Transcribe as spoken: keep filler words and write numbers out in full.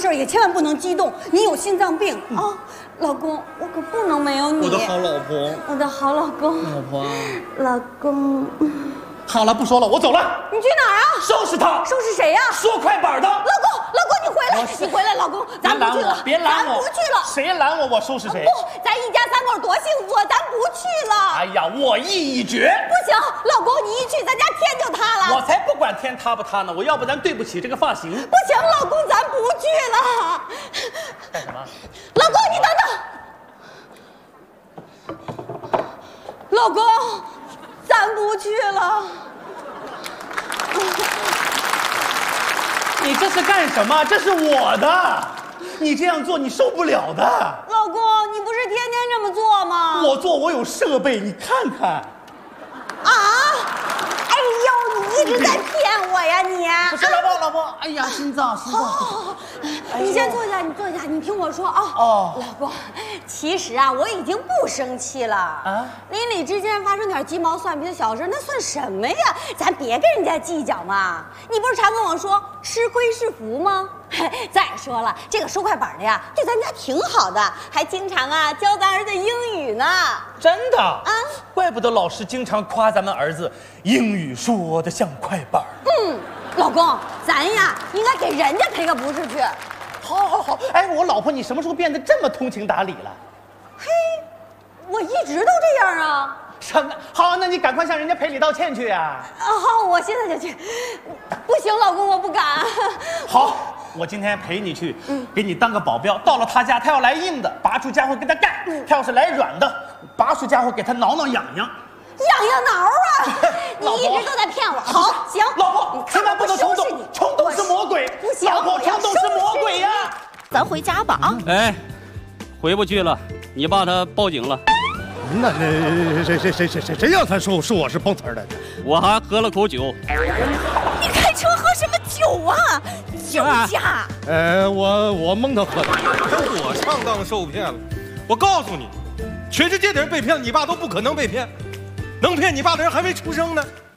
事也千万不能激动。你有心脏病啊、哦，老公，我可不能没有你。 我的好老婆， 我的好老公， 老婆， 老公。 好了，不说了，我走了。 你去哪儿啊？ 收拾他。 收拾谁呀、啊？ 说快板的。 老公，老公，你回来，你回来，老公，咱不去了， 别拦我， 咱不去了。 谁拦我，我收拾谁。 不，咱一家三口多幸福，咱不去了。 哎呀，我意已决。 不行，老公，你一去，咱家天就塌了。 我才不管天塌不塌呢，我要不然对不起这个发型。 不行，老公，咱不去了。 干什么？ 老公，你等等。老公，咱不去了。 你这是干什么？这是我的，你这样做你受不了的。 老公，你不是天天这么做吗？ 我做我有设备，你看看。 啊！哎呦，你一直在骗我呀你！ 不是老婆，老婆，哎呀，心脏，心脏。 哦，你先坐下，你坐下，你听我说啊。 哦， 老公，其实啊，我已经不生气了啊。邻里之间发生点鸡毛蒜皮的小事，那算什么呀？咱别跟人家计较嘛。你不是常跟我说吃亏是福吗？再说了，这个收快板的呀，对咱家挺好的，还经常啊教咱儿子英语呢。 真的啊？怪不得老师经常夸咱们儿子英语说的像快板。 嗯，老公，咱呀应该给人家赔个不是去。 好，好，好。哎，我老婆，你什么时候变得这么通情达理了？ 嘿，我一直都这样啊。 什么？好，那你赶快向人家赔礼道歉去啊！ 啊，好，我现在就去。不行，老公，我不敢。 好，我今天陪你去，嗯、给你当个保镖。到了他家，他要来硬的，拔出家伙跟他干；嗯、他要是来软的，拔出家伙给他挠挠痒痒。 痒痒挠啊！你一直都在骗我。好，行。 老婆，千万不能冲动，冲动是魔鬼。 不行， 老婆，冲动是魔鬼呀！ 咱回家吧啊！ 哎，回不去了，你爸他报警了。 那那谁谁谁谁谁谁让他说说我是碰瓷儿的？ 我还喝了口酒。 你开车喝什么酒啊？酒驾！ 呃，我我蒙他喝的。 跟我上当受骗了。我告诉你，全世界的人被骗，你爸都不可能被骗。能骗你爸的人还没出生呢。